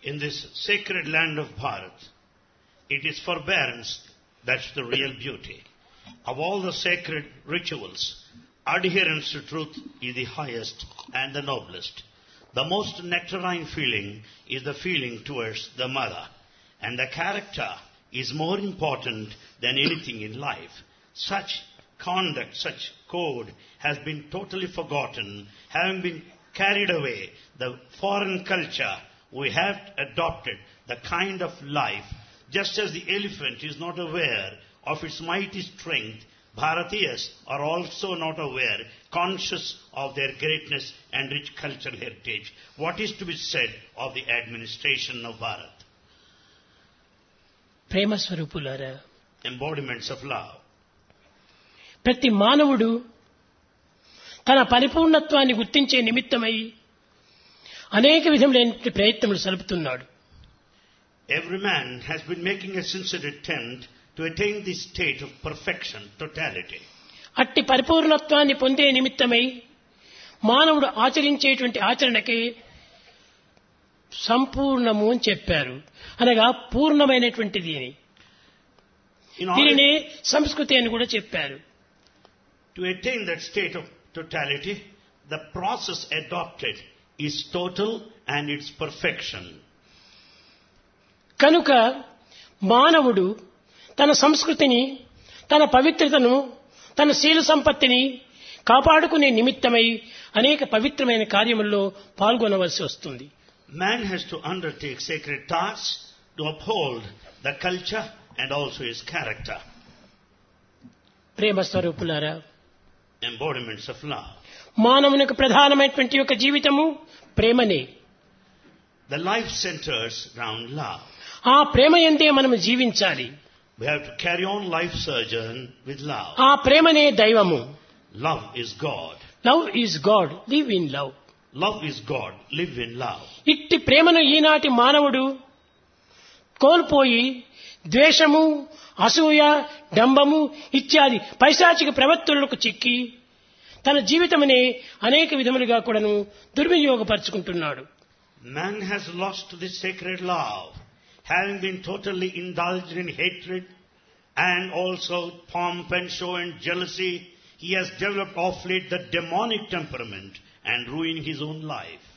In this sacred land of Bharat, it is forbearance that's the real beauty. Of all the sacred rituals, adherence to truth is the highest and the noblest. The most nectarine feeling is the feeling towards the mother. And the character is more important than anything in life. Such conduct, such code has been totally forgotten, having been carried away. The foreign culture, we have adopted the kind of life. Just as the elephant is not aware of its mighty strength, Bharatiyas are also not aware, conscious of their greatness and rich cultural heritage. What is to be said of the administration of Bharat? ప్రేమ స్వరూపులారా, Embodiments of love. ప్రతి మానవుడు తన పరిపూర్ణత్వాన్ని గుర్తించే నిమిత్తమై అనేక విధములైన ప్రయత్నములు సలుపుతున్నాడు. Every man has been making a sincere attempt to attain this state of perfection, totality. అట్టి పరిపూర్ణత్వాన్ని పొందే నిమిత్తమై మానవుడు ఆచరించేటువంటి ఆచరణకే సంపూర్ణము అని చెప్పారు, అనగా పూర్ణమైనటువంటిది అని. దీనినే సంస్కృతి అని కూడా చెప్పారు. To attain that state of totality, the process adopted is total and its perfection. కనుక మానవుడు తన సంస్కృతిని, తన పవిత్రతను, తన శీల సంపత్తిని కాపాడుకునే నిమిత్తమై అనేక పవిత్రమైన కార్యముల్లో పాల్గొనవలసి వస్తుంది. Man has to undertake sacred tasks to uphold the culture and also his character. ప్రేమ స్వరూపులారా, Embodiments of love. మానవునికి ప్రధానమైనటువంటి యొక్క జీవితము ప్రేమనే. The life centers around love. ఆ ప్రేమ యందే మనము జీవించాలి. We have to carry on life sojourn with love. ఆ ప్రేమనే దైవము. Love is God. Love is God, live in love. Love is God. Live in love. ఇట్టి ప్రేమను ఈనాటి మానవుడు కోల్పోయి ద్వేషము, అసూయ, డంబము ఇత్యాది పైశాచిక ప్రవర్తనలకు చిక్కి తన జీవితమునే అనేక విధములుగా కూడాను దుర్వినియోగపరుచుకుంటున్నాడు. Man has lost this sacred love, having been totally indulged in hatred and also pomp and show and jealousy. He has developed of late the demonic temperament and ruined his own life.